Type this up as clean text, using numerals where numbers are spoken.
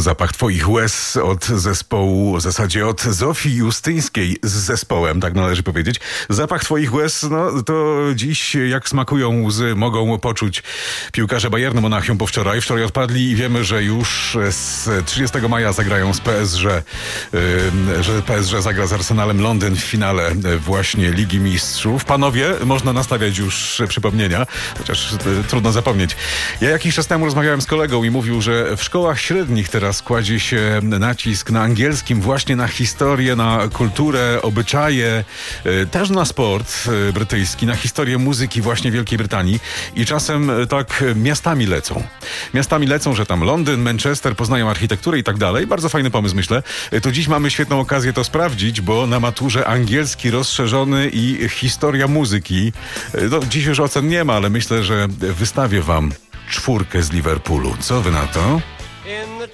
Zapach twoich łez od zespołu, w zasadzie od Zofii Justyńskiej z zespołem, tak należy powiedzieć. Zapach twoich łez, no to dziś jak smakują łzy, mogą poczuć piłkarze Bayernu Monachium po wczoraj. Wczoraj odpadli i wiemy, że już z 30 maja zagrają z PSG, że PSG zagra z Arsenalem Londyn w finale właśnie Ligi Mistrzów. Panowie, można nastawiać już przypomnienia, chociaż trudno zapomnieć. Ja jakiś czas temu rozmawiałem z kolegą i mówił, że w szkołach średnich teraz kładzie się nacisk na angielskim, właśnie na historię, na kulturę, obyczaje, też na sport brytyjski, na historię muzyki właśnie Wielkiej Brytanii i czasem tak miastami lecą. Miastami lecą, że tam Londyn, Manchester, poznają architekturę i tak dalej. Bardzo fajny pomysł, myślę. To dziś mamy świetną okazję to sprawdzić, bo na maturze angielski rozszerzony i historia muzyki. No, dziś już ocen nie ma, ale myślę, że wystawię wam 4 z Liverpoolu. Co wy na to?